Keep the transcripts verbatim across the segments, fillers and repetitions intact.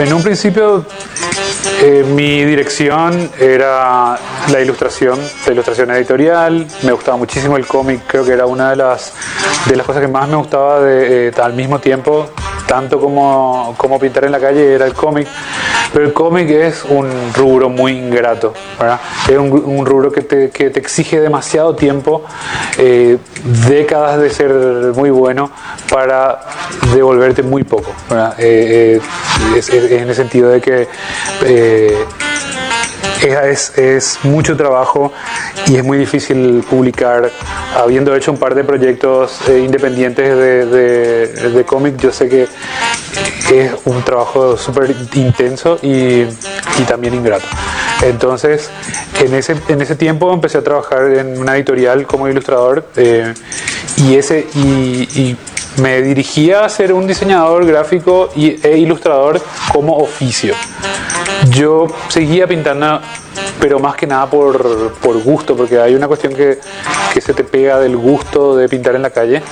en un principio eh, mi dirección era la ilustración, la ilustración editorial. Me gustaba muchísimo el cómic, creo que era una de las, de las cosas que más me gustaba de, eh, al mismo tiempo, tanto como, como pintar en la calle, era el cómic. Pero el cómic es un rubro muy ingrato, ¿verdad? Es un, un rubro que te, que te exige demasiado tiempo, eh, décadas de ser muy bueno para devolverte muy poco, ¿verdad? Eh, eh, es, es en el sentido de que eh, Es, es mucho trabajo y es muy difícil publicar. Habiendo hecho un par de proyectos eh, independientes de, de, de cómic, yo sé que es un trabajo súper intenso y, y también ingrato. Entonces, en ese, en ese tiempo empecé a trabajar en una editorial como ilustrador eh, y, ese, y, y me dirigía a ser un diseñador gráfico y, e ilustrador como oficio. Yo seguía pintando, pero más que nada por, por gusto, porque hay una cuestión que, que se te pega del gusto de pintar en la calle.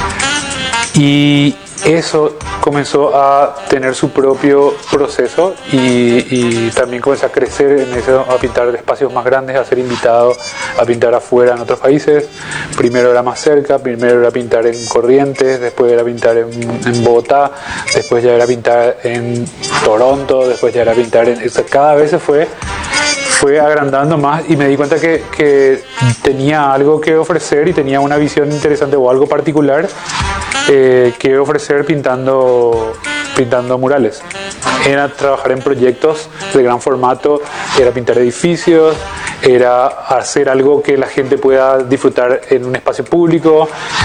Y eso comenzó a tener su propio proceso y, y también comencé a crecer en eso, a pintar espacios más grandes, a ser invitado a pintar afuera en otros países. Primero era más cerca, primero era pintar en Corrientes, después era pintar en, en Bogotá, después ya era pintar en Toronto, después ya era pintar en... O sea, cada vez se fue fue agrandando más y me di cuenta que, que tenía algo que ofrecer y tenía una visión interesante o algo particular eh, que ofrecer pintando, pintando murales. Era trabajar en proyectos de gran formato, era pintar edificios, era hacer algo que la gente pueda disfrutar en un espacio público,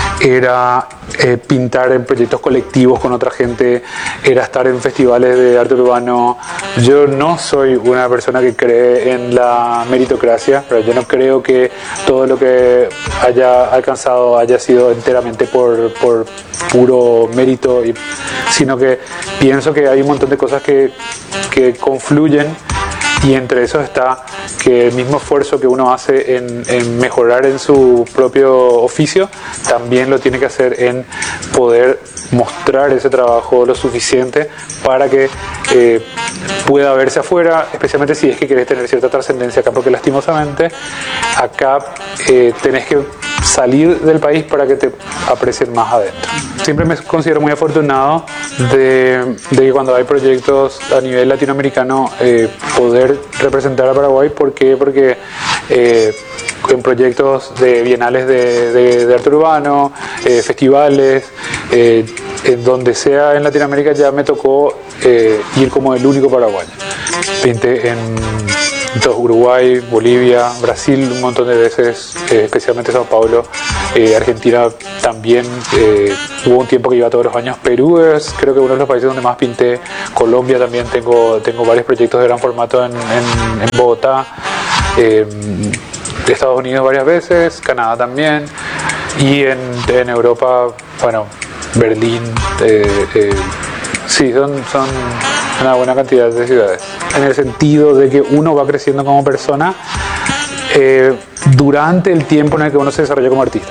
era eh, pintar en proyectos colectivos con otra gente, era estar en festivales de arte urbano. Yo no soy una persona que cree en la meritocracia, pero yo no creo que todo lo que haya alcanzado haya sido enteramente por, por puro mérito, y, sino que pienso que hay un montón de cosas que, que confluyen. Y entre eso está que el mismo esfuerzo que uno hace en, en mejorar en su propio oficio, también lo tiene que hacer en poder mostrar ese trabajo lo suficiente para que eh, pueda verse afuera, especialmente si es que querés tener cierta trascendencia acá, porque lastimosamente acá eh, tenés que salir del país para que te aprecien más adentro. Siempre me considero muy afortunado de, de que cuando hay proyectos a nivel latinoamericano eh, poder representar a Paraguay. ¿Por qué? Porque eh, en proyectos de bienales de, de, de arte urbano, eh, festivales, eh, en donde sea en Latinoamérica ya me tocó eh, ir como el único paraguayo. Pinté en entonces, Uruguay, Bolivia, Brasil un montón de veces, eh, especialmente Sao Paulo, eh, Argentina también, eh, hubo un tiempo que iba todos los años. Perú es creo que uno de los países donde más pinté. Colombia también, tengo, tengo varios proyectos de gran formato en, en, en Bogotá, eh, Estados Unidos varias veces, Canadá también, y en, en Europa, bueno, Berlín, eh, eh, sí, son, son una buena cantidad de ciudades, en el sentido de que uno va creciendo como persona eh, durante el tiempo en el que uno se desarrolla como artista.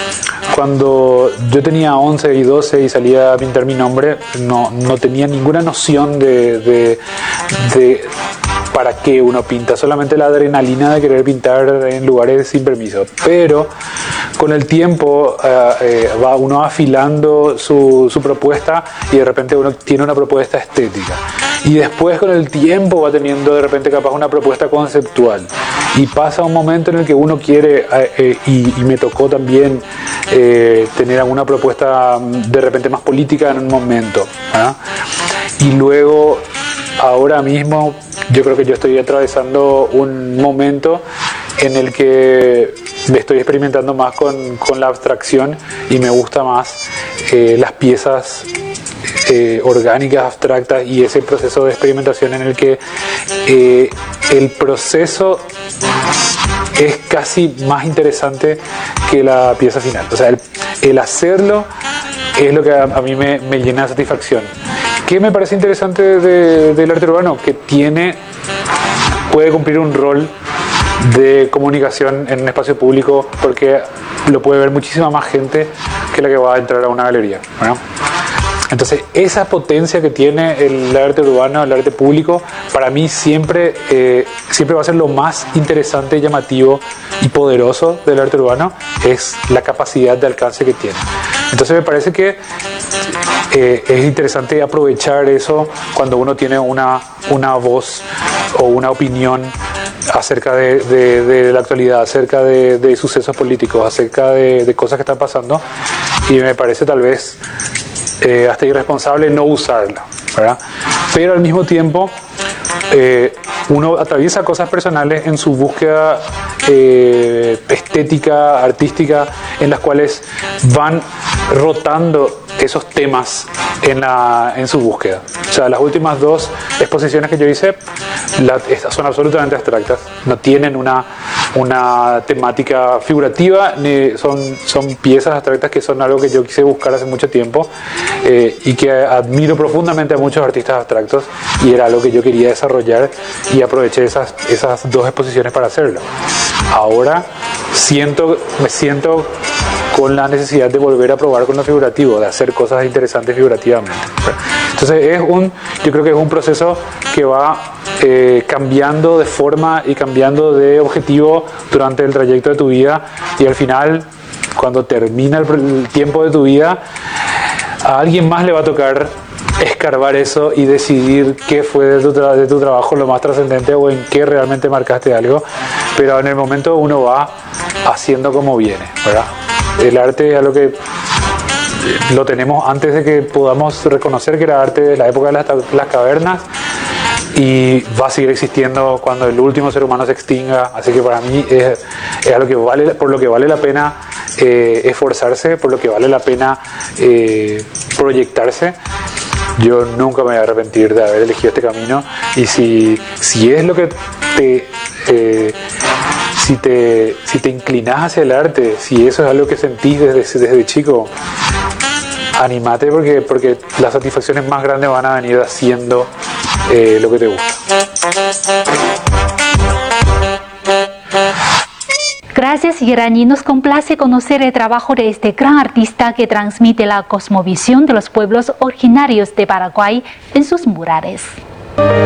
Cuando yo tenía once y doce y salía a pintar mi nombre, no, no tenía ninguna noción de, de, de para qué uno pinta, solamente la adrenalina de querer pintar en lugares sin permiso. Pero con el tiempo eh, eh, va uno afilando su, su propuesta y de repente uno tiene una propuesta estética. Y después con el tiempo va teniendo de repente capaz una propuesta conceptual. Y pasa un momento en el que uno quiere, eh, eh, y, y me tocó también eh, tener alguna propuesta de repente más política en un momento, ¿ah? Y luego, ahora mismo, yo creo que yo estoy atravesando un momento en el que me estoy experimentando más con, con la abstracción y me gusta más eh, las piezas eh, orgánicas, abstractas, y ese proceso de experimentación en el que eh, el proceso es casi más interesante que la pieza final. O sea, el, el hacerlo es lo que a, a mí me, me llena de satisfacción. ¿Qué me parece interesante de, del arte urbano? Que tiene, puede cumplir un rol de comunicación en un espacio público, porque lo puede ver muchísima más gente que la que va a entrar a una galería, ¿no? Entonces esa potencia que tiene el arte urbano, el arte público, para mí siempre, eh, siempre va a ser lo más interesante, llamativo y poderoso del arte urbano, es la capacidad de alcance que tiene. Entonces me parece que eh, es interesante aprovechar eso cuando uno tiene una, una voz o una opinión acerca de, de, de la actualidad, acerca de, de sucesos políticos, acerca de, de cosas que están pasando, y me parece tal vez eh, hasta irresponsable no usarla, ¿verdad? Pero al mismo tiempo eh, uno atraviesa cosas personales en su búsqueda eh, estética, artística, en las cuales van rotando esos temas en, la, en su búsqueda. O sea, las últimas dos exposiciones que yo hice la, estas son absolutamente abstractas, no tienen una, una temática figurativa, ni son, son piezas abstractas que son algo que yo quise buscar hace mucho tiempo eh, y que admiro profundamente a muchos artistas abstractos, y era algo que yo quería desarrollar y aproveché esas, esas dos exposiciones para hacerlo. Ahora siento, me siento con la necesidad de volver a probar con lo figurativo, de hacer cosas interesantes figurativamente. Entonces es un, yo creo que es un proceso que va eh, cambiando de forma y cambiando de objetivo durante el trayecto de tu vida, y al final, cuando termina el, el tiempo de tu vida, a alguien más le va a tocar escarbar eso y decidir qué fue de tu, tra de tu trabajo lo más trascendente, o en qué realmente marcaste algo. Pero en el momento uno va haciendo como viene, ¿verdad? El arte es algo que lo tenemos antes de que podamos reconocer que era arte de la época de las, las cavernas, y va a seguir existiendo cuando el último ser humano se extinga. Así que para mí es, es algo que vale, por lo que vale la pena eh, esforzarse, por lo que vale la pena eh, proyectarse. Yo nunca me voy a arrepentir de haber elegido este camino, y si, si es lo que te... Eh, Si te, si te inclinas hacia el arte, si eso es algo que sentís desde, desde chico, anímate, porque, porque las satisfacciones más grandes van a venir haciendo eh, lo que te gusta. Gracias, Guiraní. Nos complace conocer el trabajo de este gran artista que transmite la cosmovisión de los pueblos originarios de Paraguay en sus murales.